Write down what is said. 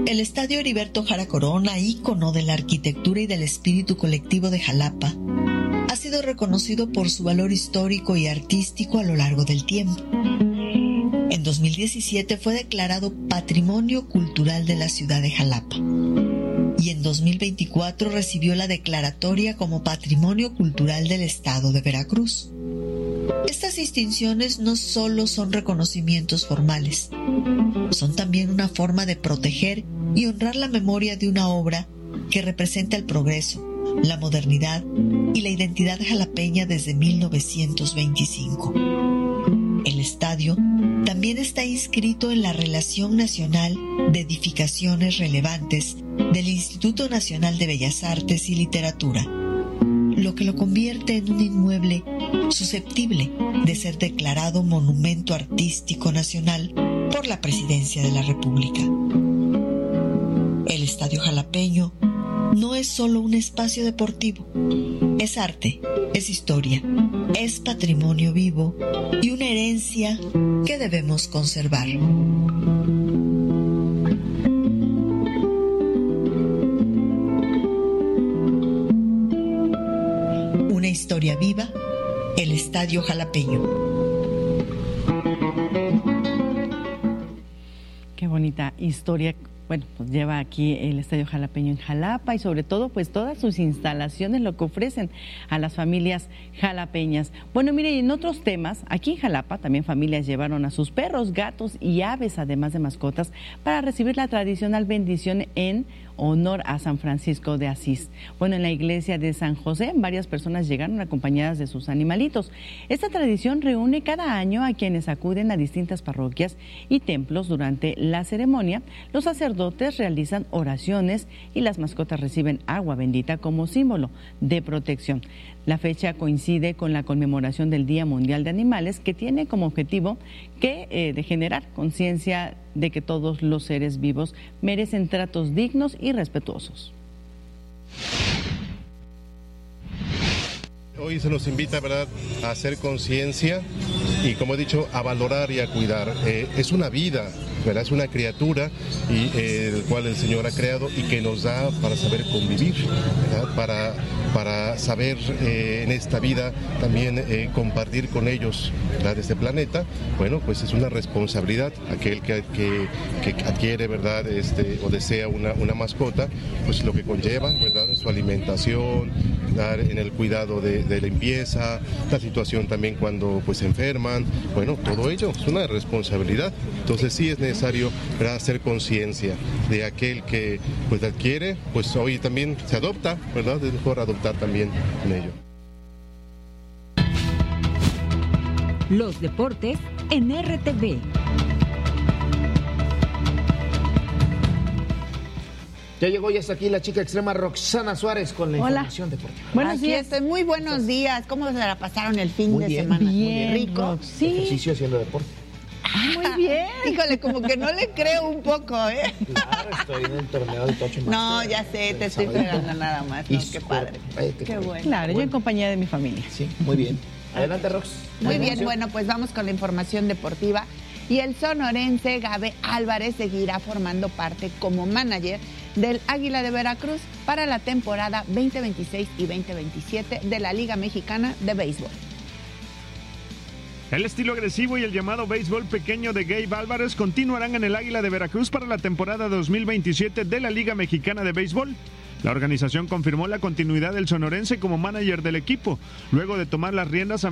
El Estadio Heriberto Jara Corona, ícono de la arquitectura y del espíritu colectivo de Jalapa, ha sido reconocido por su valor histórico y artístico a lo largo del tiempo. En 2017 fue declarado Patrimonio Cultural de la ciudad de Jalapa y en 2024 recibió la declaratoria como Patrimonio Cultural del Estado de Veracruz. Estas distinciones no solo son reconocimientos formales, son también una forma de proteger y honrar la memoria de una obra que representa el progreso, la modernidad y la identidad jalapeña desde 1925. El estadio también está inscrito en la Relación Nacional de Edificaciones Relevantes del Instituto Nacional de Bellas Artes y Literatura, lo que lo convierte en un inmueble susceptible de ser declarado Monumento Artístico Nacional por la Presidencia de la República. El Estadio Jalapeño no es solo un espacio deportivo, es arte, es historia, es patrimonio vivo y una herencia que debemos conservar. Una historia viva, el Estadio Jalapeño. Qué bonita historia. Bueno, pues lleva aquí el Estadio Jalapeño en Jalapa y sobre todo pues todas sus instalaciones, lo que ofrecen a las familias jalapeñas. Bueno, mire, y en otros temas, aquí en Jalapa también familias llevaron a sus perros, gatos y aves, además de mascotas, para recibir la tradicional bendición en honor a San Francisco de Asís. Bueno, en la iglesia de San José, varias personas llegaron acompañadas de sus animalitos. Esta tradición reúne cada año a quienes acuden a distintas parroquias y templos. Durante la ceremonia, los sacerdotes realizan oraciones y las mascotas reciben agua bendita como símbolo de protección. La fecha coincide con la conmemoración del Día Mundial de Animales, que tiene como objetivo de generar conciencia de que todos los seres vivos merecen tratos dignos y respetuosos. Hoy se nos invita, ¿verdad?, a hacer conciencia y, como he dicho, a valorar y a cuidar. Es una vida, ¿verdad? Es una criatura el cual el Señor ha creado y que nos da para saber convivir, ¿verdad? Para saber en esta vida también compartir con ellos, ¿verdad?, este planeta. Bueno, pues es una responsabilidad aquel que adquiere, ¿verdad?, o desea una mascota, pues lo que conlleva, ¿verdad?, en su alimentación, ¿verdad?, en el cuidado de limpieza, la situación también cuando pues se enferman. Bueno, todo ello es una responsabilidad. Entonces sí es necesario, ¿verdad?, hacer conciencia de aquel que pues adquiere, pues hoy también se adopta, ¿verdad? Es mejor adoptar también en ello. Los deportes en RTV. Ya está aquí la chica extrema Roxana Suárez con la información deportiva. Buenos días, muy buenos días. ¿Cómo se la pasaron el fin de semana? Bien, muy rico. Sí. Ejercicio haciendo deporte. Muy bien. Híjole, como que no le creo un poco, ¿eh? Claro, estoy en el torneo del Tocho Master. No, ya sé, te estoy fregando nada más. No, qué padre. Qué bueno. Claro, yo en compañía de mi familia. Sí, muy bien. Adelante, Rox. Muy bien, bueno, pues vamos con la información deportiva. Y el sonorense Gabe Álvarez seguirá formando parte como manager del Águila de Veracruz para la temporada 2026 y 2027 de la Liga Mexicana de Béisbol. El estilo agresivo y el llamado béisbol pequeño de Gabe Álvarez continuarán en el Águila de Veracruz para la temporada 2027 de la Liga Mexicana de Béisbol. La organización confirmó la continuidad del sonorense como manager del equipo, luego de tomar las riendas a